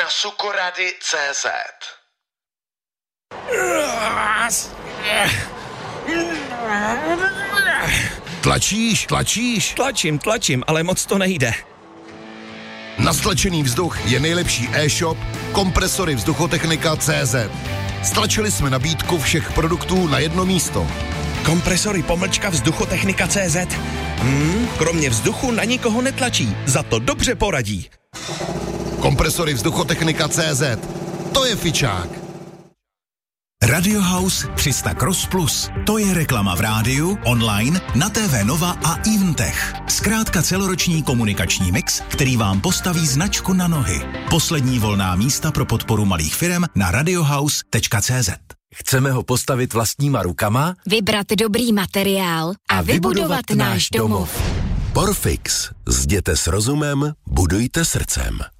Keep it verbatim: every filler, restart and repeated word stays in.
na sukorady tečka cé zet. Tlačíš, tlačíš? Tlačím, tlačím, ale moc to nejde. Na stlačený vzduch je nejlepší e-shop kompresory vzduchotechnika tečka cé zet. Stlačili jsme nabídku všech produktů na jedno místo. Kompresory pomlčka vzduchotechnika tečka cé zet. Hmm, kromě vzduchu na nikoho netlačí, za to dobře poradí. Kompresory vzduchotechnika tečka cé zet. To je fičák. Radio House tři sta Cross Plus. To je reklama v rádiu, online, na T V Nova a Eventech. Zkrátka celoroční komunikační mix, který vám postaví značku na nohy. Poslední volná místa pro podporu malých firem na radiohouse tečka cé zet. Chceme ho postavit vlastníma rukama? Vybrat dobrý materiál a, a vybudovat, vybudovat náš domov. Porfix. Zděte s rozumem, budujte srdcem.